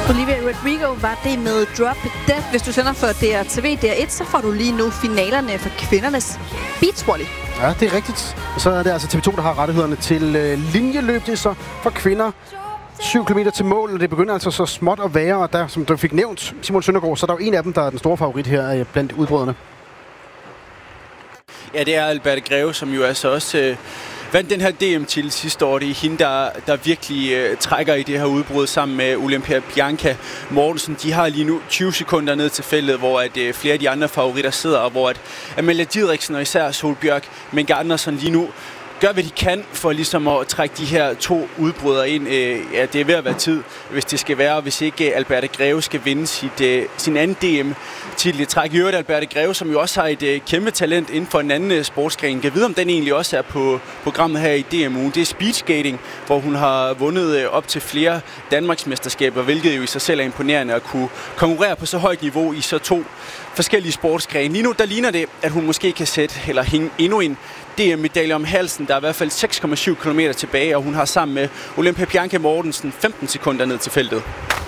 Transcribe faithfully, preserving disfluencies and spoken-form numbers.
Olivia Rodrigo var det med Drop Dead. Hvis du sender for D R T V D R et, så får du lige nu finalerne for kvindernes beachvolley. Ja, det er rigtigt. Og så er det altså T V to, der har rettighederne til øh, linjeløb. Det er så for kvinder. syv kilometer til mål, og det begynder altså så småt at være. Og der, som du fik nævnt, Simon Søndergaard, så er der jo en af dem, der er den store favorit her blandt udbryderne. Ja, det er Alberte Greve, som jo altså også øh, vandt den her D M-titel sidste år. Det er hende, der, der virkelig øh, trækker i det her udbrud sammen med Olympia Bianca Mortensen. De har lige nu tyve sekunder ned til feltet, hvor at, øh, flere af de andre favoritter sidder, og hvor at Amalia Didriksen og især Solbjørg Mink Andersen lige nu gør, hvad de kan for ligesom at trække de her to udbrydere ind. Ja, det er ved at være tid, hvis det skal være, hvis ikke Alberte Greve skal vinde sit, sin anden D M-titel i træk. I øvrigt Alberte Greve, som jo også har et kæmpe talent inden for en anden sportsgren. Jeg ved, om den egentlig også er på programmet her i D M-ugen. Det er speedskating, hvor hun har vundet op til flere Danmarksmesterskaber, hvilket jo i sig selv er imponerende at kunne konkurrere på så højt niveau i så to forskellige sportsgrene. Lige nu, der ligner det, at hun måske kan sætte eller hænge endnu en D M-medalje om halsen. Der er i hvert fald seks komma syv kilometer tilbage, og hun har sammen med Olympia Bianca Mortensen femten sekunder ned til feltet.